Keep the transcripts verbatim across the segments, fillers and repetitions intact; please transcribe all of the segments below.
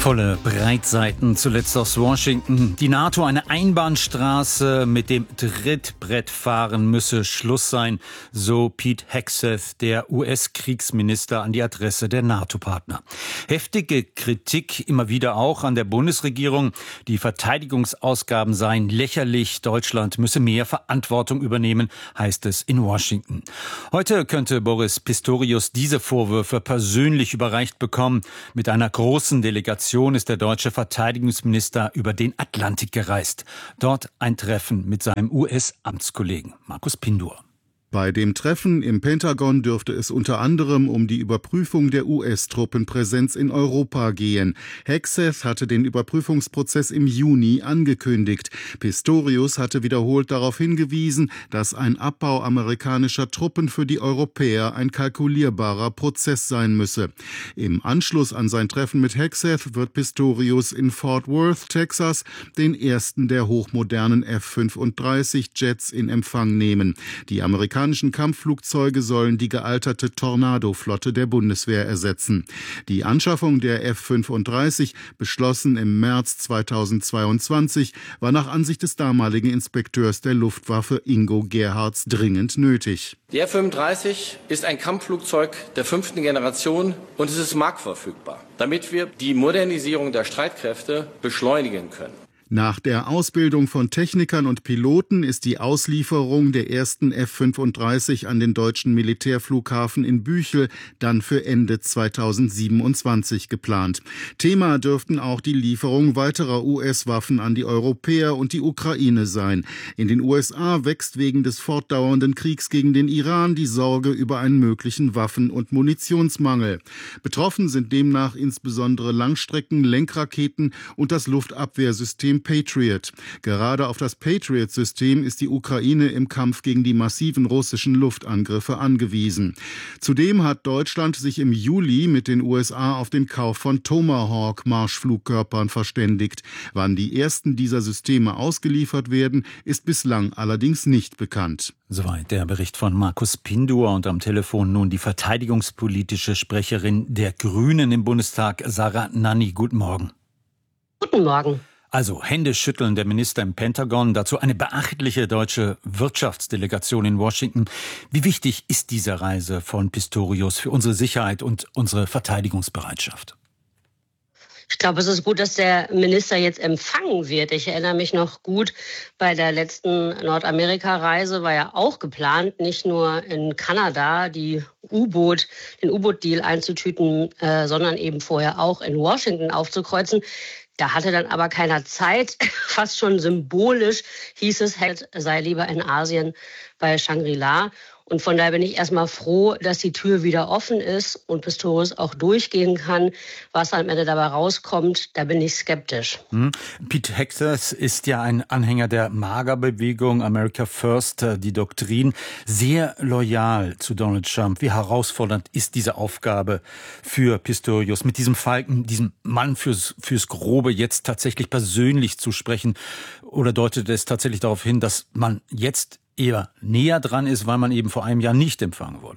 Volle Breitseiten, zuletzt aus Washington. Die NATO eine Einbahnstraße mit dem Trittbrettfahren müsse Schluss sein, so Pete Hegseth, der U S-Kriegsminister, an die Adresse der NATO-Partner. Heftige Kritik immer wieder auch an der Bundesregierung. Die Verteidigungsausgaben seien lächerlich. Deutschland müsse mehr Verantwortung übernehmen, heißt es in Washington. Heute könnte Boris Pistorius diese Vorwürfe persönlich überreicht bekommen. Mit einer großen Delegation ist der deutsche Verteidigungsminister über den Atlantik gereist. Dort ein Treffen mit seinem U S-Amtskollegen Markus Pindur. Bei dem Treffen im Pentagon dürfte es unter anderem um die Überprüfung der U S-Truppenpräsenz in Europa gehen. Hegseth hatte den Überprüfungsprozess im Juni angekündigt. Pistorius hatte wiederholt darauf hingewiesen, dass ein Abbau amerikanischer Truppen für die Europäer ein kalkulierbarer Prozess sein müsse. Im Anschluss an sein Treffen mit Hegseth wird Pistorius in Fort Worth, Texas, den ersten der hochmodernen F fünfunddreißig Jets in Empfang nehmen. Die Amerikaner Die amerikanischen Kampfflugzeuge sollen die gealterte Tornado-Flotte der Bundeswehr ersetzen. Die Anschaffung der F fünfunddreißig, beschlossen im März zweitausendzweiundzwanzig, war nach Ansicht des damaligen Inspekteurs der Luftwaffe Ingo Gerhards dringend nötig. Die F fünfunddreißig ist ein Kampfflugzeug der fünften Generation und es ist marktverfügbar, damit wir die Modernisierung der Streitkräfte beschleunigen können. Nach der Ausbildung von Technikern und Piloten ist die Auslieferung der ersten F fünfunddreißig an den deutschen Militärflughafen in Büchel dann für Ende zweitausendsiebenundzwanzig geplant. Thema dürften auch die Lieferung weiterer U S-Waffen an die Europäer und die Ukraine sein. In den U S A wächst wegen des fortdauernden Kriegs gegen den Iran die Sorge über einen möglichen Waffen- und Munitionsmangel. Betroffen sind demnach insbesondere Langstrecken-Lenkraketen und das Luftabwehrsystem Patriot. Gerade auf das Patriot-System ist die Ukraine im Kampf gegen die massiven russischen Luftangriffe angewiesen. Zudem hat Deutschland sich im Juli mit den U S A auf den Kauf von Tomahawk-Marschflugkörpern verständigt. Wann die ersten dieser Systeme ausgeliefert werden, ist bislang allerdings nicht bekannt. Soweit der Bericht von Markus Pindur und am Telefon nun die verteidigungspolitische Sprecherin der Grünen im Bundestag, Sarah Nanni. Guten Morgen. Guten Morgen. Also Händeschütteln der Minister im Pentagon, dazu eine beachtliche deutsche Wirtschaftsdelegation in Washington. Wie wichtig ist diese Reise von Pistorius für unsere Sicherheit und unsere Verteidigungsbereitschaft? Ich glaube, es ist gut, dass der Minister jetzt empfangen wird. Ich erinnere mich noch gut, bei der letzten Nordamerika-Reise war ja auch geplant, nicht nur in Kanada die U-Boot, den U-Boot-Deal einzutüten, äh, sondern eben vorher auch in Washington aufzukreuzen. Da hatte dann aber keiner Zeit, fast schon symbolisch hieß es, er sei lieber in Asien bei Shangri-La. Und von daher bin ich erstmal froh, dass die Tür wieder offen ist und Pistorius auch durchgehen kann. Was am Ende dabei rauskommt, da bin ich skeptisch. Hm. Pete Hegseth ist ja ein Anhänger der MAGA-Bewegung, America First, die Doktrin, sehr loyal zu Donald Trump. Wie herausfordernd ist diese Aufgabe für Pistorius, mit diesem Falken, diesem Mann fürs, fürs Grobe jetzt tatsächlich persönlich zu sprechen? Oder deutet es tatsächlich darauf hin, dass man jetzt eher näher dran ist, weil man eben vor einem Jahr nicht empfangen wurde?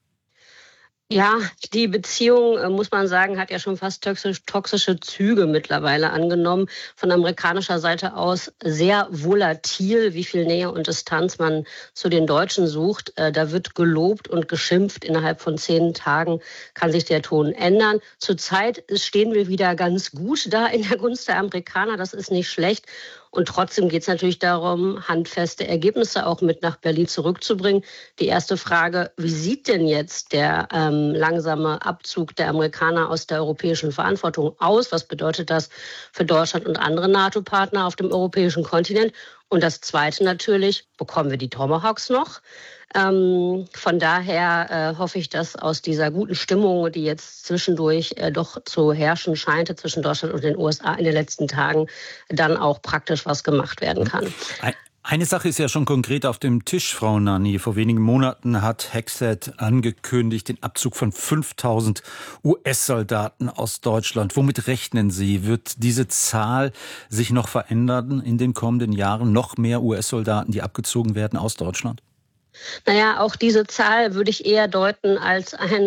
Ja, die Beziehung, muss man sagen, hat ja schon fast toxisch, toxische Züge mittlerweile angenommen. Von amerikanischer Seite aus sehr volatil, wie viel Nähe und Distanz man zu den Deutschen sucht. Da wird gelobt und geschimpft. Innerhalb von zehn Tagen kann sich der Ton ändern. Zurzeit stehen wir wieder ganz gut da in der Gunst der Amerikaner. Das ist nicht schlecht. Und trotzdem geht es natürlich darum, handfeste Ergebnisse auch mit nach Berlin zurückzubringen. Die erste Frage, wie sieht denn jetzt der ähm, langsame Abzug der Amerikaner aus der europäischen Verantwortung aus? Was bedeutet das für Deutschland und andere NATO-Partner auf dem europäischen Kontinent? Und das Zweite natürlich, bekommen wir die Tomahawks noch? Ähm, von daher äh, hoffe ich, dass aus dieser guten Stimmung, die jetzt zwischendurch äh, doch zu herrschen scheinte zwischen Deutschland und den U S A in den letzten Tagen, dann auch praktisch was gemacht werden kann. Eine Sache ist ja schon konkret auf dem Tisch, Frau Nanni. Vor wenigen Monaten hat Hegseth angekündigt, den Abzug von fünftausend U S-Soldaten aus Deutschland. Womit rechnen Sie? Wird diese Zahl sich noch verändern in den kommenden Jahren? Noch mehr U S-Soldaten, die abgezogen werden aus Deutschland? Naja, auch diese Zahl würde ich eher deuten als eine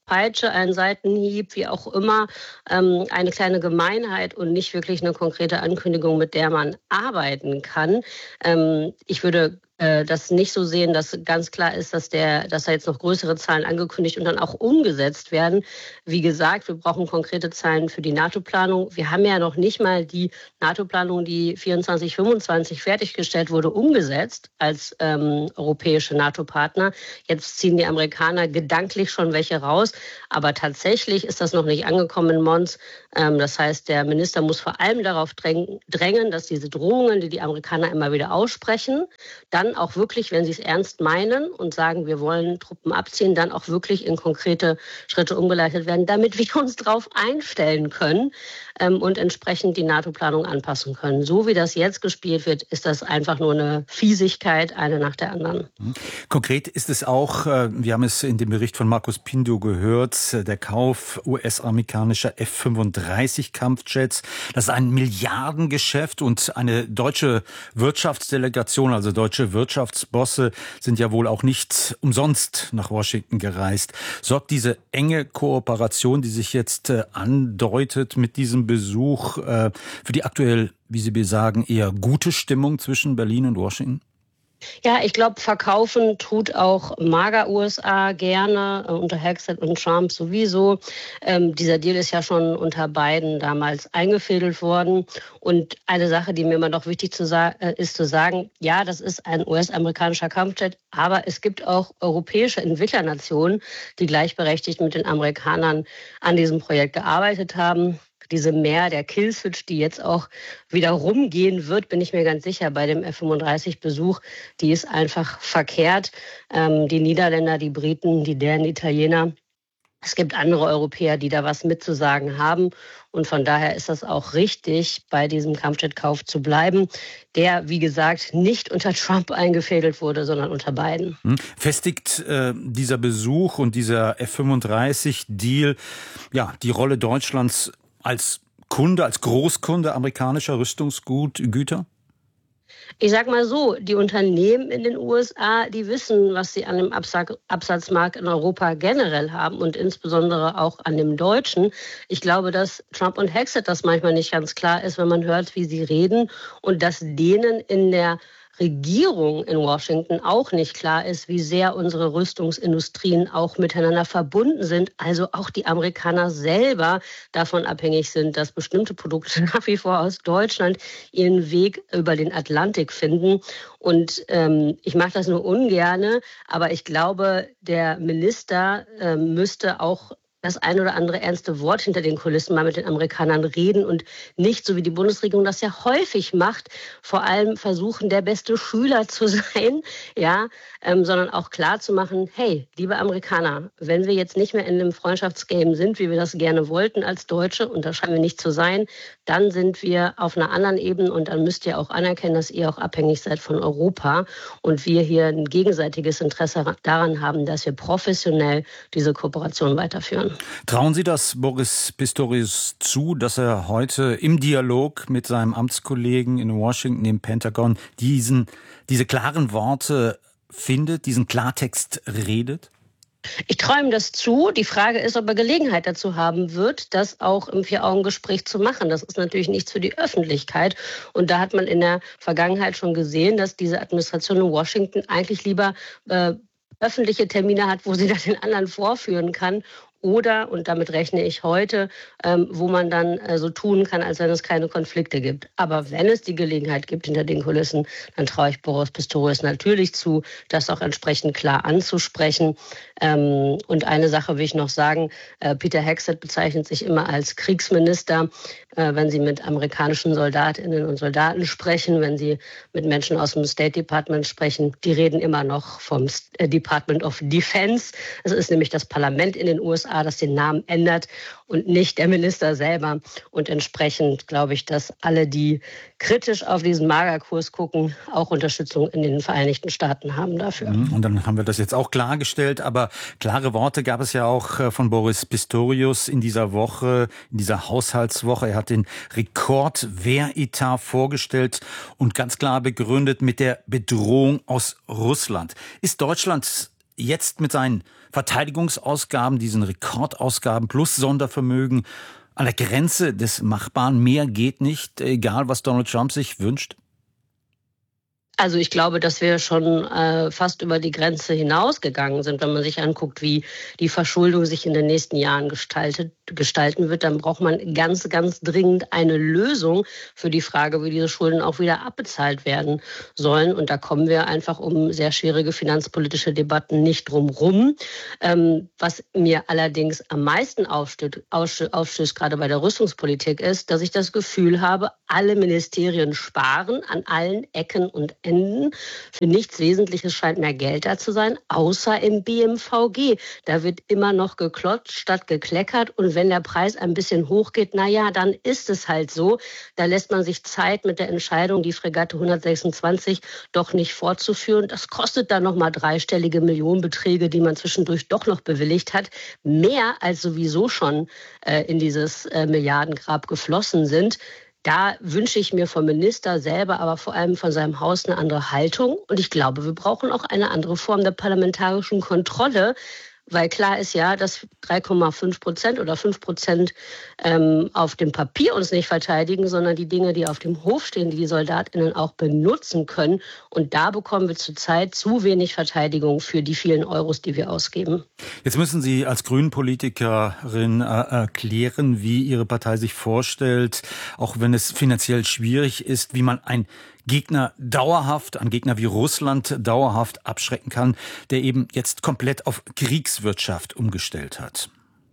Peitsche, ein Seitenhieb, wie auch immer, ähm, eine kleine Gemeinheit und nicht wirklich eine konkrete Ankündigung, mit der man arbeiten kann. Ähm, ich würde äh, das nicht so sehen, dass ganz klar ist, dass der, dass da jetzt noch größere Zahlen angekündigt und dann auch umgesetzt werden. Wie gesagt, wir brauchen konkrete Zahlen für die NATO-Planung. Wir haben ja noch nicht mal die NATO-Planung, die vierundzwanzig fünfundzwanzig fertiggestellt wurde, umgesetzt als ähm, europäische NATO-Partner. Jetzt ziehen die Amerikaner gedanklich schon welche raus, aber tatsächlich ist das noch nicht angekommen in Mons. Ähm, das heißt, der Minister muss vor allem darauf drängen, dass diese Drohungen, die die Amerikaner immer wieder aussprechen, dann auch wirklich, wenn sie es ernst meinen und sagen, wir wollen Truppen abziehen, dann auch wirklich in konkrete Schritte umgeleitet werden, damit wir uns darauf einstellen können ähm, und entsprechend die NATO-Planung anpassen können. So wie das jetzt gespielt wird, ist das einfach nur eine Fiesigkeit, eine nach der anderen. Konkret ist es auch, wir haben es in dem Bericht von Markus Pinto gehört, der Kauf U S-amerikanischer F fünfunddreißig Kampfjets. Das ist ein Milliardengeschäft und eine deutsche Wirtschaftsdelegation, also deutsche Wirtschaftsbosse sind ja wohl auch nicht umsonst nach Washington gereist. Sorgt diese enge Kooperation, die sich jetzt äh, andeutet mit diesem Besuch, äh, für die aktuell, wie Sie sagen, eher gute Stimmung zwischen Berlin und Washington? Ja, ich glaube, verkaufen tut auch MAGA-U S A gerne, äh, unter Hexet und Trump sowieso. Ähm, dieser Deal ist ja schon unter Biden damals eingefädelt worden. Und eine Sache, die mir immer noch wichtig zu sa- äh, ist zu sagen, ja, das ist ein U S-amerikanischer Kampfjet, aber es gibt auch europäische Entwicklernationen, die gleichberechtigt mit den Amerikanern an diesem Projekt gearbeitet haben. Diese Mehr der Killswitch, die jetzt auch wieder rumgehen wird, bin ich mir ganz sicher, bei dem F fünfunddreißig-Besuch, die ist einfach verkehrt. Ähm, die Niederländer, die Briten, die Dänen, Italiener, es gibt andere Europäer, die da was mitzusagen haben. Und von daher ist das auch richtig, bei diesem Kampfjetkauf zu bleiben, der, wie gesagt, nicht unter Trump eingefädelt wurde, sondern unter Biden. Festigt äh, dieser Besuch und dieser F fünfunddreißig-Deal ja, die Rolle Deutschlands als Kunde, als Großkunde amerikanischer Rüstungsgüter? Ich sag mal so, die Unternehmen in den U S A, die wissen, was sie an dem Absatzmarkt in Europa generell haben und insbesondere auch an dem deutschen. Ich glaube, dass Trump und Hexet das manchmal nicht ganz klar ist, wenn man hört, wie sie reden und dass denen in der Regierung in Washington auch nicht klar ist, wie sehr unsere Rüstungsindustrien auch miteinander verbunden sind. Also auch die Amerikaner selber davon abhängig sind, dass bestimmte Produkte nach wie vor aus Deutschland ihren Weg über den Atlantik finden. Und ähm, ich mache das nur ungerne, aber ich glaube, der Minister äh, müsste auch das ein oder andere ernste Wort hinter den Kulissen mal mit den Amerikanern reden und nicht, so wie die Bundesregierung das ja häufig macht, vor allem versuchen, der beste Schüler zu sein, ja, ähm, sondern auch klar zu machen, hey, liebe Amerikaner, wenn wir jetzt nicht mehr in einem Freundschaftsgame sind, wie wir das gerne wollten als Deutsche, und das scheinen wir nicht zu sein, dann sind wir auf einer anderen Ebene und dann müsst ihr auch anerkennen, dass ihr auch abhängig seid von Europa und wir hier ein gegenseitiges Interesse daran haben, dass wir professionell diese Kooperation weiterführen. Trauen Sie das Boris Pistorius zu, dass er heute im Dialog mit seinem Amtskollegen in Washington im Pentagon diesen, diese klaren Worte findet, diesen Klartext redet? Ich traue ihm das zu. Die Frage ist, ob er Gelegenheit dazu haben wird, das auch im Vier-Augen-Gespräch zu machen. Das ist natürlich nichts für die Öffentlichkeit. Und da hat man in der Vergangenheit schon gesehen, dass diese Administration in Washington eigentlich lieber äh, öffentliche Termine hat, wo sie das den anderen vorführen kann. Oder, und damit rechne ich heute, ähm, wo man dann äh, so tun kann, als wenn es keine Konflikte gibt. Aber wenn es die Gelegenheit gibt hinter den Kulissen, dann traue ich Boris Pistorius natürlich zu, das auch entsprechend klar anzusprechen. Ähm, und eine Sache will ich noch sagen, äh, Peter Hexet bezeichnet sich immer als Kriegsminister, äh, wenn sie mit amerikanischen Soldatinnen und Soldaten sprechen, wenn sie mit Menschen aus dem State Department sprechen. Die reden immer noch vom Department of Defense. Es ist nämlich das Parlament in den U S A, das den Namen ändert und nicht der Minister selber. Und entsprechend glaube ich, dass alle, die kritisch auf diesen MAGA-Kurs gucken, auch Unterstützung in den Vereinigten Staaten haben dafür. Und dann haben wir das jetzt auch klargestellt. Aber klare Worte gab es ja auch von Boris Pistorius in dieser Woche, in dieser Haushaltswoche. Er hat den Rekordwehretat vorgestellt und ganz klar begründet mit der Bedrohung aus Russland. Ist Deutschland jetzt mit seinen Verteidigungsausgaben, diesen Rekordausgaben plus Sondervermögen an der Grenze des Machbaren? Mehr geht nicht, egal was Donald Trump sich wünscht? Also ich glaube, dass wir schon äh, fast über die Grenze hinausgegangen sind. Wenn man sich anguckt, wie die Verschuldung sich in den nächsten Jahren gestaltet, gestalten wird, dann braucht man ganz, ganz dringend eine Lösung für die Frage, wie diese Schulden auch wieder abbezahlt werden sollen. Und da kommen wir einfach um sehr schwierige finanzpolitische Debatten nicht drum rum. Ähm, was mir allerdings am meisten aufstößt, aufstößt, gerade bei der Rüstungspolitik, ist, dass ich das Gefühl habe, alle Ministerien sparen an allen Ecken und Enden. Für nichts Wesentliches scheint mehr Geld da zu sein, außer im B M V G. Da wird immer noch geklotzt statt gekleckert. Und wenn der Preis ein bisschen hochgeht, na ja, dann ist es halt so. Da lässt man sich Zeit mit der Entscheidung, die Fregatte hundertsechsundzwanzig doch nicht fortzuführen. Das kostet dann nochmal dreistellige Millionenbeträge, die man zwischendurch doch noch bewilligt hat. Mehr als sowieso schon äh, in dieses äh, Milliardengrab geflossen sind. Da wünsche ich mir vom Minister selber, aber vor allem von seinem Haus eine andere Haltung. Und ich glaube, wir brauchen auch eine andere Form der parlamentarischen Kontrolle. Weil klar ist ja, dass drei Komma fünf Prozent oder fünf Prozent ähm, auf dem Papier uns nicht verteidigen, sondern die Dinge, die auf dem Hof stehen, die die SoldatInnen auch benutzen können. Und da bekommen wir zurzeit zu wenig Verteidigung für die vielen Euros, die wir ausgeben. Jetzt müssen Sie als Grünen-Politikerin äh, erklären, wie Ihre Partei sich vorstellt, auch wenn es finanziell schwierig ist, wie man ein Gegner dauerhaft, einen Gegner wie Russland dauerhaft abschrecken kann, der eben jetzt komplett auf Kriegswirtschaft umgestellt hat.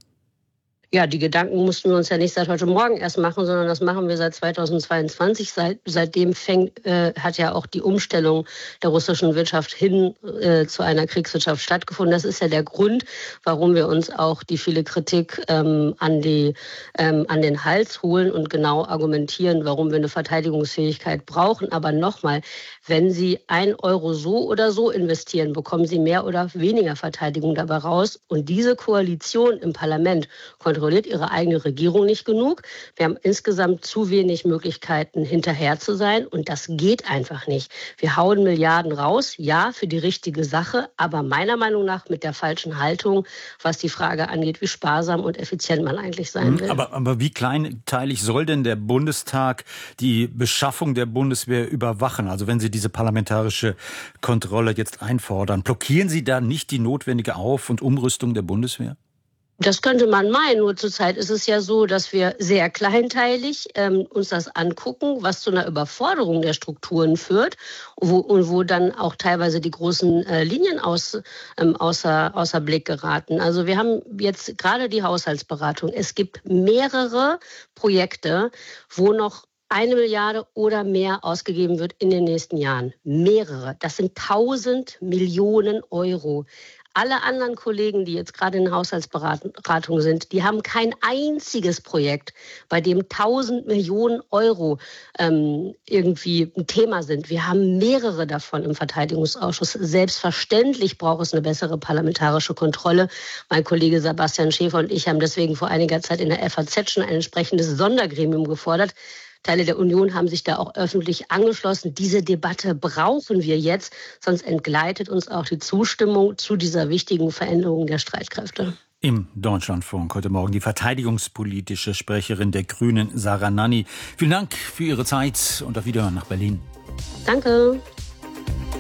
Ja, die Gedanken mussten wir uns ja nicht seit heute Morgen erst machen, sondern das machen wir seit zweitausendzweiundzwanzig. Seit, seitdem fängt, äh, hat ja auch die Umstellung der russischen Wirtschaft hin äh, zu einer Kriegswirtschaft stattgefunden. Das ist ja der Grund, warum wir uns auch die viele Kritik ähm, an, die, ähm, an den Hals holen und genau argumentieren, warum wir eine Verteidigungsfähigkeit brauchen. Aber nochmal, wenn Sie ein Euro so oder so investieren, bekommen Sie mehr oder weniger Verteidigung dabei raus. Und diese Koalition im Parlament kontrolliert ihre eigene Regierung nicht genug. Wir haben insgesamt zu wenig Möglichkeiten, hinterher zu sein. Und das geht einfach nicht. Wir hauen Milliarden raus, ja, für die richtige Sache, aber meiner Meinung nach mit der falschen Haltung, was die Frage angeht, wie sparsam und effizient man eigentlich sein will. Aber, aber wie kleinteilig soll denn der Bundestag die Beschaffung der Bundeswehr überwachen? Also wenn Sie diese parlamentarische Kontrolle jetzt einfordern, blockieren Sie da nicht die notwendige Auf- und Umrüstung der Bundeswehr? Das könnte man meinen, nur zurzeit ist es ja so, dass wir sehr kleinteilig ähm, uns das angucken, was zu einer Überforderung der Strukturen führt und wo, und wo dann auch teilweise die großen äh, Linien aus, ähm, außer, außer Blick geraten. Also wir haben jetzt gerade die Haushaltsberatung. Es gibt mehrere Projekte, wo noch eine Milliarde oder mehr ausgegeben wird in den nächsten Jahren. Mehrere. Das sind tausend Millionen Euro. Alle anderen Kollegen, die jetzt gerade in Haushaltsberatung sind, die haben kein einziges Projekt, bei dem tausend Millionen Euro ähm, irgendwie ein Thema sind. Wir haben mehrere davon im Verteidigungsausschuss. Selbstverständlich braucht es eine bessere parlamentarische Kontrolle. Mein Kollege Sebastian Schäfer und ich haben deswegen vor einiger Zeit in der F A Z schon ein entsprechendes Sondergremium gefordert. Teile der Union haben sich da auch öffentlich angeschlossen. Diese Debatte brauchen wir jetzt, sonst entgleitet uns auch die Zustimmung zu dieser wichtigen Veränderung der Streitkräfte. Im Deutschlandfunk heute Morgen die verteidigungspolitische Sprecherin der Grünen, Sarah Nanni. Vielen Dank für Ihre Zeit und auf Wiederhören nach Berlin. Danke.